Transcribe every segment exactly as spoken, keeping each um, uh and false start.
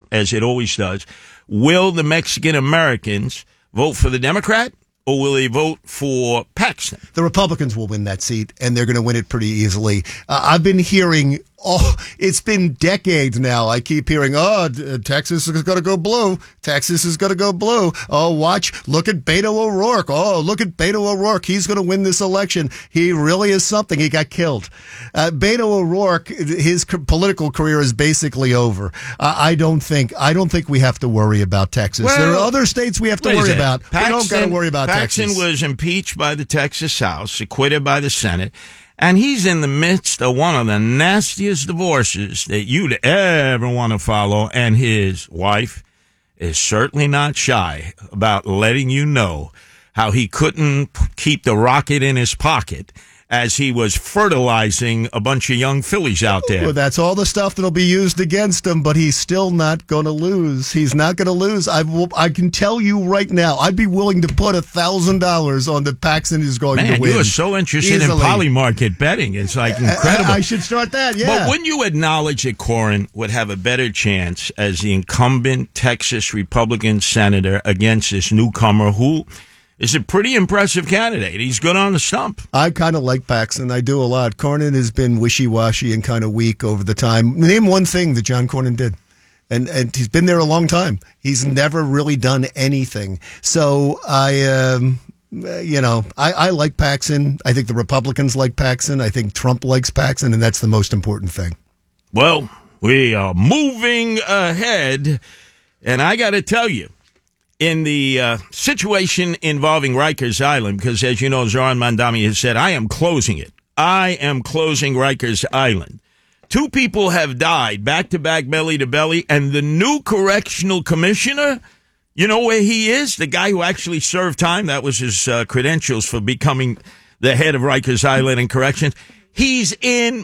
as it always does. Will the Mexican Americans vote for the Democrat? Or will they vote for Paxton? The Republicans will win that seat, and they're going to win it pretty easily. Uh, I've been hearing, oh, it's been decades now. I keep hearing, oh, uh, Texas is going to go blue. Texas is going to go blue. Oh, watch, look at Beto O'Rourke. Oh, look at Beto O'Rourke. He's going to win this election. He really is something. He got killed. Uh, Beto O'Rourke, his co- political career is basically over. Uh, I don't think, I don't think we have to worry about Texas. Well, there are other states we have to worry about. Paxton, we don't got to worry about Paxton Texas. was impeached by the Texas House, acquitted by the Senate, and he's in the midst of one of the nastiest divorces that you'd ever want to follow, and his wife is certainly not shy about letting you know how he couldn't keep the rocket in his pocket as he was fertilizing a bunch of young fillies out there. Well, that's all the stuff that'll be used against him, but he's still not going to lose. He's not going to lose. I will, I can tell you right now, I'd be willing to put a thousand dollars on that Paxton is going Man, to win. you are so interested easily. in polymarket betting. It's like incredible. I, I should start that, yeah. But wouldn't you acknowledge that Corrin would have a better chance as the incumbent Texas Republican senator against this newcomer who is a pretty impressive candidate? He's good on the stump. I kind of like Paxton. I do a lot. Cornyn has been wishy-washy and kind of weak over the time. Name one thing that John Cornyn did. And and he's been there a long time. He's never really done anything. So I, um, you know, I, I like Paxton. I think the Republicans like Paxton. I think Trump likes Paxton, and that's the most important thing. Well, we are moving ahead, and I got to tell you, in the uh, situation involving Rikers Island, because as you know, Zoran Mandami has said, I am closing it. I am closing Rikers Island. Two people have died back-to-back, belly-to-belly, and the new correctional commissioner, you know where he is? The guy who actually served time, that was his uh, credentials for becoming the head of Rikers Island and Corrections. He's in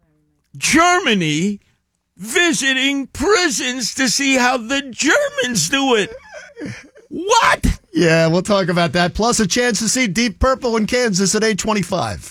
Germany visiting prisons to see how the Germans do it. What? Yeah, we'll talk about that. Plus a chance to see Deep Purple in Kansas at eight twenty-five.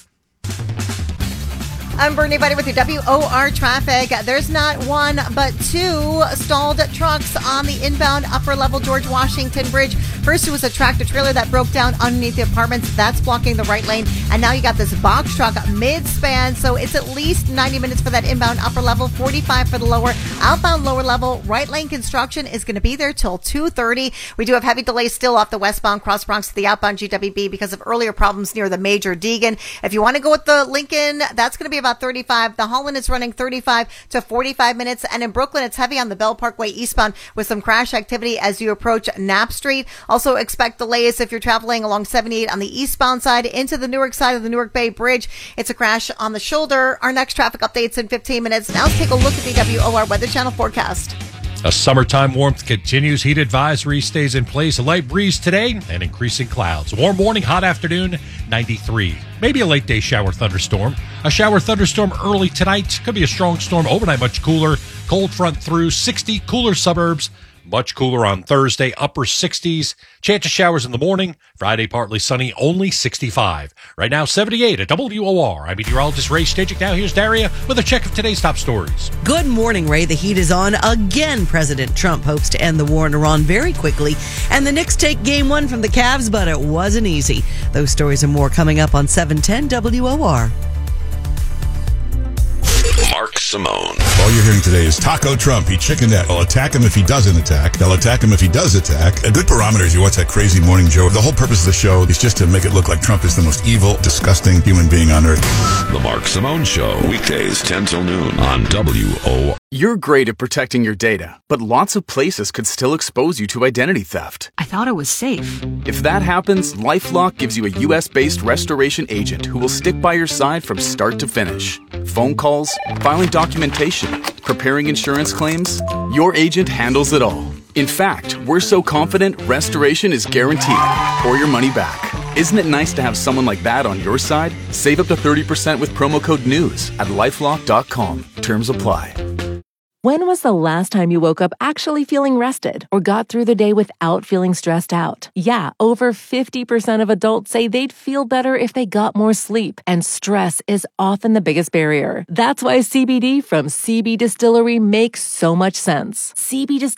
I'm Bernie Buddy with your W O R traffic. There's not one, but two stalled trucks on the inbound upper-level George Washington Bridge. First, it was a tractor-trailer that broke down underneath the apartments. That's blocking the right lane. And now you got this box truck mid-span, so it's at least ninety minutes for that inbound upper level, forty-five for the lower. Outbound lower level, right lane construction is going to be there till two thirty. We do have heavy delays still off the westbound Cross Bronx to the outbound G W B because of earlier problems near the Major Deegan. If you want to go with the Lincoln, that's going to be about thirty-five. The Holland is running thirty-five to forty-five minutes. And in Brooklyn, it's heavy on the Bell Parkway eastbound with some crash activity as you approach Knapp Street. Also expect delays if you're traveling along seventy-eight on the eastbound side into the Newark side of the Newark Bay Bridge. It's a crash on the shoulder. Our next traffic update's in fifteen minutes. Now let's take a look at the W O R Weather Channel forecast. A summertime warmth continues. Heat advisory stays in place. A light breeze today and increasing clouds. Warm morning, hot afternoon, ninety-three. Maybe a late day shower thunderstorm. A shower thunderstorm early tonight. Could be a strong storm overnight, much cooler. Cold front through sixty. Cooler suburbs. Much cooler on Thursday, upper sixties. Chance of showers in the morning. Friday, partly sunny, only sixty-five. Right now, seventy-eight at W O R. I'm meteorologist Ray Stajic. Now here's Daria with a check of today's top stories. Good morning, Ray. The heat is on again. President Trump hopes to end the war in Iran very quickly. And the Knicks take game one from the Cavs, but it wasn't easy. Those stories and more coming up on seven ten W O R. Mark Simone. All you're hearing today is Taco Trump. He chickened out. They'll attack him if he doesn't attack. They'll attack him if he does attack. A good barometer is you watch that crazy morning Joe. The whole purpose of the show is just to make it look like Trump is the most evil, disgusting human being on earth. The Mark Simone Show. Weekdays ten till noon on W O R. You're great at protecting your data, but lots of places could still expose you to identity theft. I thought it was safe. If that happens, LifeLock gives you a U S-based restoration agent who will stick by your side from start to finish. Phone calls, filing documentation, preparing insurance claims, your agent handles it all. In fact, we're so confident restoration is guaranteed or your money back. Isn't it nice to have someone like that on your side? Save up to thirty percent with promo code NEWS at lifelock dot com. Terms apply. When was the last time you woke up actually feeling rested or got through the day without feeling stressed out? Yeah, over fifty percent of adults say they'd feel better if they got more sleep, and stress is often the biggest barrier. That's why C B D from C B Distillery makes so much sense. C B Distillery